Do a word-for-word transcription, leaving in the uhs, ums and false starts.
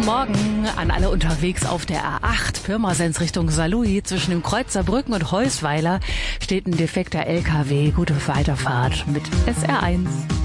Morgen an alle unterwegs auf der A acht, Pirmasens Richtung Saarlouis. Zwischen dem Kreuz Saarbrücken und Heusweiler steht ein defekter L K W. Gute Weiterfahrt mit S R eins.